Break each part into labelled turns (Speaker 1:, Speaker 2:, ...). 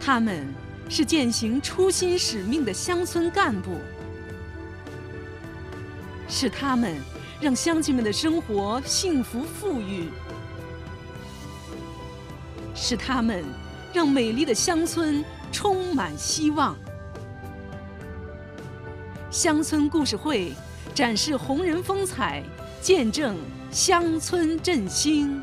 Speaker 1: 他们是践行初心使命的乡村干部，是他们让乡亲们的生活幸福富裕，是他们让美丽的乡村充满希望。乡村故事会展示红人风采，见证乡村振兴。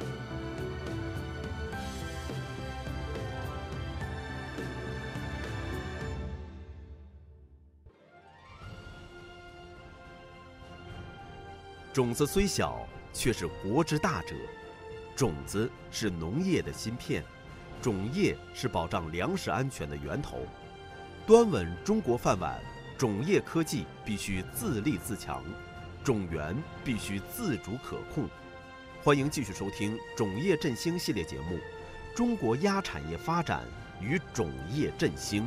Speaker 2: 种子虽小，却是国之大者。种子是农业的芯片，种业是保障粮食安全的源头。端稳中国饭碗，种业科技必须自立自强，种源必须自主可控。欢迎继续收听种业振兴系列节目《中国鸭产业发展与种业振兴》。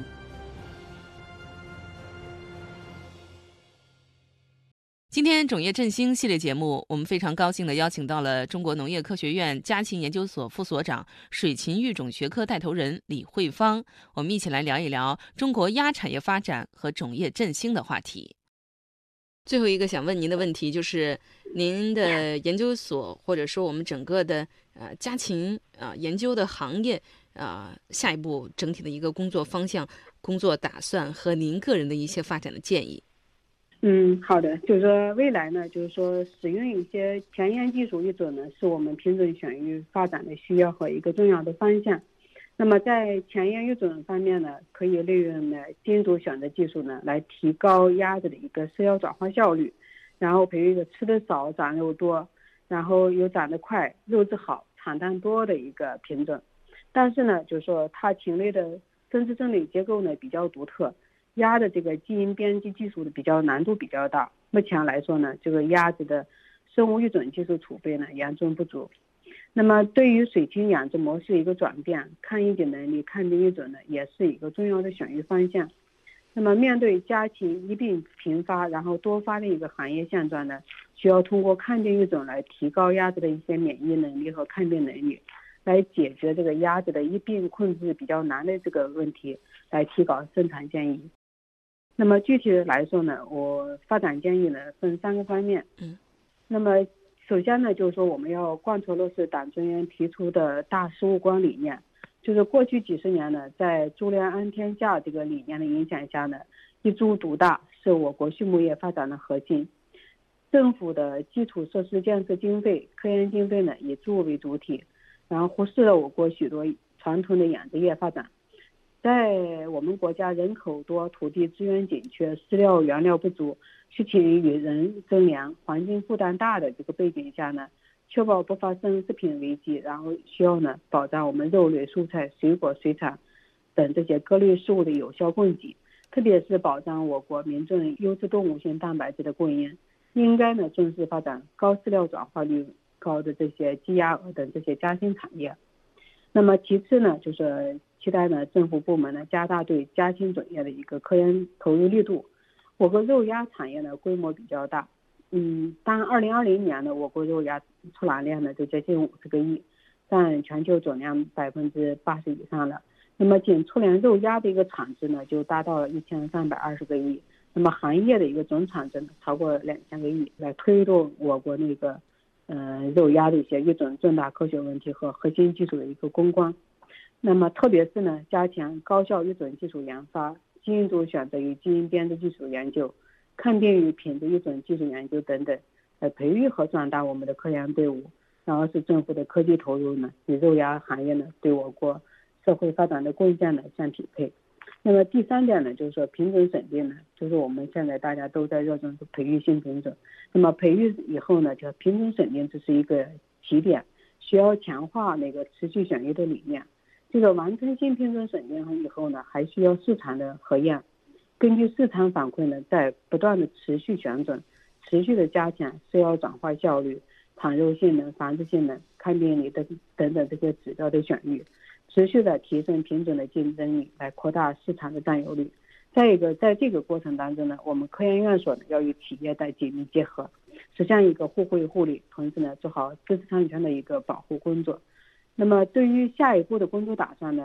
Speaker 1: 今天种业振兴系列节目，我们非常高兴地邀请到了中国农业科学院家禽研究所副所长、水禽育种学科带头人李慧芳，我们一起来聊一聊中国鸭产业发展和种业振兴的话题。最后一个想问您的问题就是，您的研究所或者说我们整个的家禽研究的行业下一步整体的一个工作方向、工作打算和您个人的一些发展的建议。
Speaker 3: 好的，就是说未来呢，就是说使用一些前沿技术育种呢，是我们品种选育发展的需要和一个重要的方向。那么在前沿育种方面呢，可以利用呢基因组选择技术呢，来提高鸭子的一个饲料转化效率，然后培育一个吃的少、长肉多，然后又长得快、肉质好、产蛋多的一个品种。但是呢，就是说它禽类的生殖生理结构呢比较独特。鸭的这个基因编辑技术的难度比较大，目前来说呢，这个鸭子的生物育种技术储备呢严重不足。那么对于水禽养殖模式一个转变，抗疫的能力、抗病育种呢，也是一个重要的选育方向。那么面对家禽疫病频发，然后多发的一个行业现状呢，需要通过抗病育种来提高鸭子的一些免疫能力和抗病能力，来解决这个鸭子的疫病控制比较难的这个问题，来提高生产建议。那么具体的来说呢，我发展建议呢分3个方面。那么首先呢，就是说我们要贯彻落实党中央提出的大15光理念，就是过去几十年呢，在猪粮安天下这个理念的影响下呢，一猪独大是我国畜牧业发展的核心。政府的基础设施建设经费、科研经费呢以猪为主体，然后忽视了我国许多传统的养殖业发展。在我们国家人口多、土地资源紧缺、饲料原料不足、畜禽与人争粮、环境负担大的这个背景下呢，确保不发生食品危机，然后需要呢保障我们肉类、蔬菜、水果、水产等这些各类食物的有效供给，特别是保障我国民众优质动物性蛋白质的供应，应该呢重视发展高饲料转化率高的这些鸡鸭鹅等这些家禽产业。那么其次呢，就是期待呢政府部门呢加大对家禽种业的一个科研投入力度。我国肉鸭产业呢规模比较大，当2020年呢我国肉鸭出栏量呢就接近50个亿，占全球总量80%以上了。那么仅出栏肉鸭的一个产值呢就达到了1320个亿，那么行业的一个总产值呢超过2000个亿，来推动我国那个肉鸭的一些育种重大科学问题和核心技术的一个攻关。那么特别是呢加强高效育种技术研发、基因组选择与基因编织技术研究、抗病与品质育种技术研究等等，来培育和壮大我们的科研队伍，然后使政府的科技投入呢与肉鸭行业呢对我国社会发展的贡献呢相匹配。那么第3点呢，就是说品种审定呢，就是我们现在大家都在热衷培育新品种。那么培育以后呢，就品种审定这是一个起点，需要强化那个持续选育的理念。这个完成新品种审定以后呢，还需要市场的核验，根据市场反馈呢，在不断的持续选种，持续的加强饲料转化效率、产肉性能、繁殖性能、抗病理等等这些指标的选育，持续的提升品种的竞争力，来扩大市场的占有率。再一个，在这个过程当中呢，我们科研院所呢要与企业的紧密结合，实现一个互惠互利，同时呢做好知识产权的一个保护工作。那么对于下一步的工作打算呢，